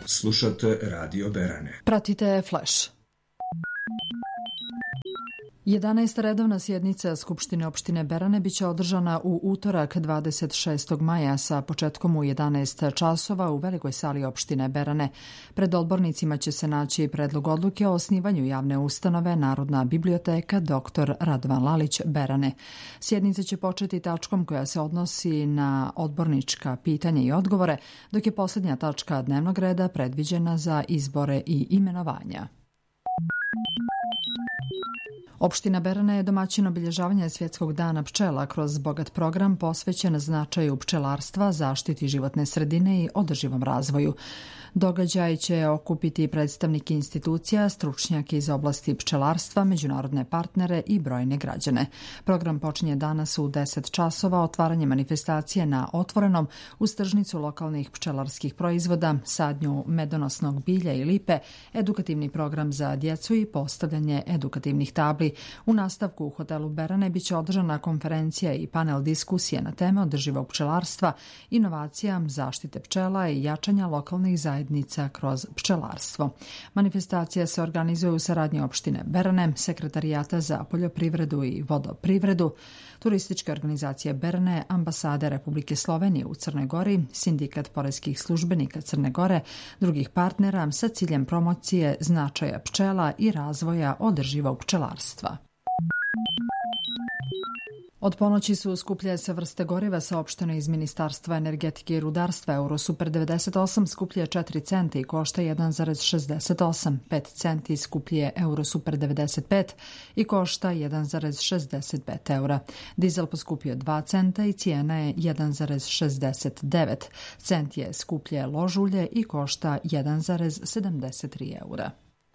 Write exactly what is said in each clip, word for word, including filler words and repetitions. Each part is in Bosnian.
Slušate Radio Berane. Pratite Flash. jedanaesta redovna sjednica Skupštine opštine Berane biće održana u utorak dvadeset šestog maja sa početkom u jedanaest časova u velikoj sali opštine Berane. Pred odbornicima će se naći predlog odluke o osnivanju javne ustanove Narodna biblioteka doktor Radovan Lalić Berane. Sjednica će početi tačkom koja se odnosi na odbornička pitanja i odgovore, dok je posljednja tačka dnevnog reda predviđena za izbore i imenovanja. Opština Berane je domaćin obilježavanja Svjetskog dana pčela kroz bogat program posvećen značaju pčelarstva, zaštiti životne sredine i održivom razvoju. Događaj će okupiti predstavnike institucija, stručnjake iz oblasti pčelarstva, međunarodne partnere i brojne građane. Program počinje danas u deset časova otvaranje manifestacije na otvorenom uz tržnicu lokalnih pčelarskih proizvoda, sadnju medonosnog bilja i lipe, edukativni program za djecu i postavljanje edukativnih tabli. U nastavku u hotelu Berane biće održana konferencija i panel diskusije na teme održivog pčelarstva, inovacija, zaštite pčela i jačanja lokalnih zajednica kroz pčelarstvo. Manifestacija se organizuje u saradnji opštine Berane, Sekretarijata za poljoprivredu i vodoprivredu, turističke organizacije Berane, ambasade Republike Slovenije u Crnoj Gori, Sindikat poreskih službenika Crne Gore, drugih partnera sa ciljem promocije značaja pčela i razvoja održivog pčelarstva. Od ponoći su skuplje se vrste goriva saopštene iz Ministarstva energetike i rudarstva. Eurosuper devedeset osam skuplje četiri centi i košta jedan zarez šezdeset osam. pet centi skuplje Eurosuper devedeset pet i košta jedan zarez šezdeset pet eura. Dizel poskupio dva centa i cijena je jedan zarez šezdeset devet. Cent je skuplje lož ulje i košta jedan zarez sedamdeset tri eura.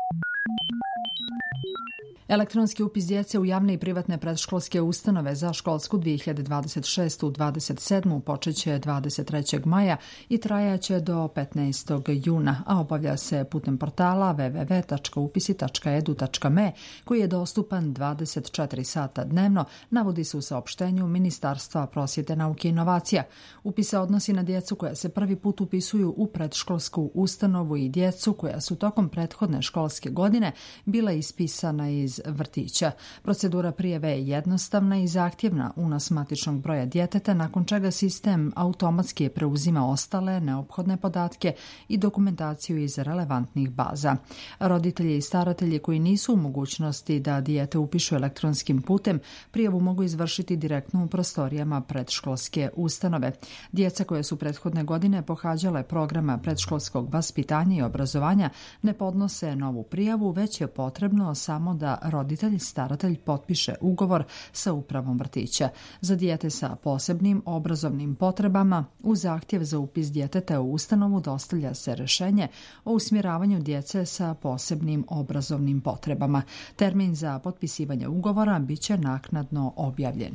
Elektronski upis djece u javne i privatne predškolske ustanove za školsku dvije hiljade dvadeset šeste dvadeset sedme počeće dvadeset trećeg maja i trajaće do petnaestog juna, a obavlja se putem portala w w w tačka upisi tačka e d u tačka m e koji je dostupan dvadeset četiri sata dnevno, navodi se u saopštenju Ministarstva prosvjete, nauke i inovacija. Upis se odnosi na djecu koja se prvi put upisuju u predškolsku ustanovu i djecu koja su tokom prethodne školske godine bila ispisana iz vrtića. Procedura prijave je jednostavna i zahtjevna, unos matičnog broja djeteta, nakon čega sistem automatski preuzima ostale neophodne podatke i dokumentaciju iz relevantnih baza. Roditelji i staratelji koji nisu u mogućnosti da dijete upišu elektronskim putem, prijavu mogu izvršiti direktno u prostorijama predškolske ustanove. Djeca koje su prethodne godine pohađale programa predškolskog vaspitanja i obrazovanja ne podnose novu prijavu, već je potrebno samo da roditelj, staratelj potpiše ugovor sa upravom vrtića. Za dijete sa posebnim obrazovnim potrebama u zahtjev za upis djeteta u ustanovu dostavlja se rješenje o usmjeravanju djece sa posebnim obrazovnim potrebama. Termin za potpisivanje ugovora biće naknadno objavljen.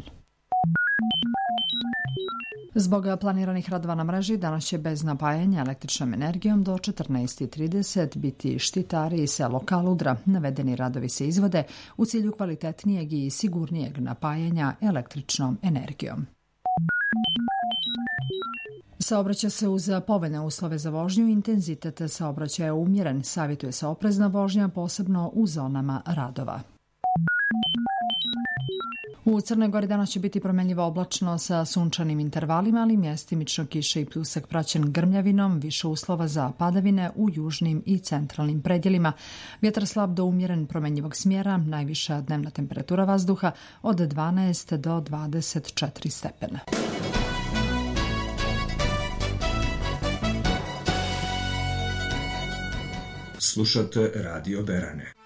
Zbog planiranih radova na mreži danas će bez napajanja električnom energijom do četrnaest trideset biti Štitari i selo Kaludra. Navedeni radovi se izvode u cilju kvalitetnijeg i sigurnijeg napajanja električnom energijom. Saobraća se uz povoljne uslove za vožnju, intenzitet saobraćaja je umjeren, savjetuje se oprezna vožnja, posebno u zonama radova. U Crnoj Gori danas će biti promjenljivo oblačno sa sunčanim intervalima, ali mjestimično kiše i pljusak praćen grmljavinom, više uslova za padavine u južnim i centralnim predjelima. Vjetar slab do umjeren promjenjivog smjera, najviša dnevna temperatura vazduha od dvanaest do dvadeset četiri stepena. Slušate Radio Berane.